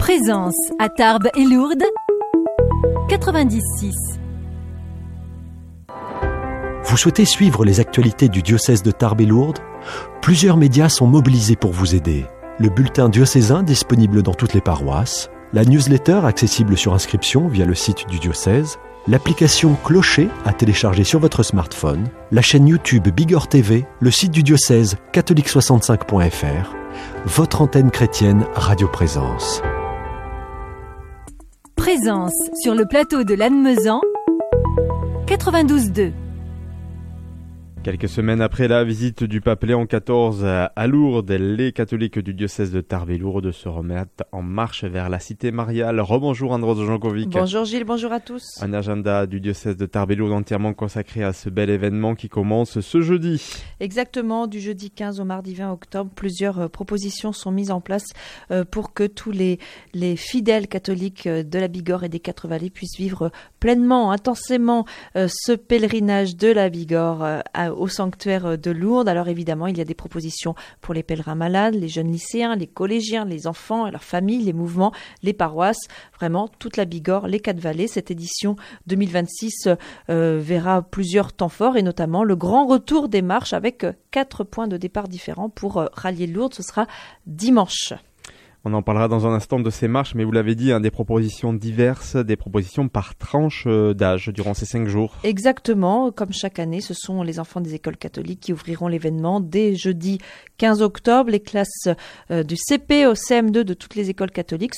Présence à Tarbes et Lourdes 96. Vous souhaitez suivre les actualités du diocèse de Tarbes et Lourdes ? Plusieurs médias sont mobilisés pour vous aider. Le bulletin diocésain disponible dans toutes les paroisses, la newsletter accessible sur inscription via le site du diocèse, l'application Clocher à télécharger sur votre smartphone, la chaîne YouTube Bigorre TV, le site du diocèse catholique65.fr, votre antenne chrétienne Radio Présence. Présence sur le plateau de Lannemezan 92.2. Quelques semaines après la visite du pape Léon XIV à Lourdes, les catholiques du diocèse de Tarbes et Lourdes se remettent en marche vers la cité mariale. Rebonjour Andros Jankovic. Bonjour Gilles, bonjour à tous. Un agenda du diocèse de Tarbes et Lourdes entièrement consacré à ce bel événement qui commence ce jeudi. Exactement, du jeudi 15 au mardi 20 octobre, plusieurs propositions sont mises en place pour que tous les fidèles catholiques de la Bigorre et des Quatre Vallées puissent vivre pleinement, intensément ce pèlerinage de la Bigorre au sanctuaire de Lourdes. Alors évidemment, il y a des propositions pour les pèlerins malades, les jeunes lycéens, les collégiens, les enfants, leurs familles, les mouvements, les paroisses, vraiment toute la Bigorre, les Quatre Vallées. Cette édition 2026 verra plusieurs temps forts et notamment le grand retour des marches avec 4 points de départ différents pour rallier Lourdes. Ce sera dimanche. On en parlera dans un instant de ces marches, mais vous l'avez dit, des propositions diverses, des propositions par tranche d'âge durant ces 5 jours. Exactement, comme chaque année, ce sont les enfants des écoles catholiques qui ouvriront l'événement dès jeudi 15 octobre. Les classes du CP au CM2 de toutes les écoles catholiques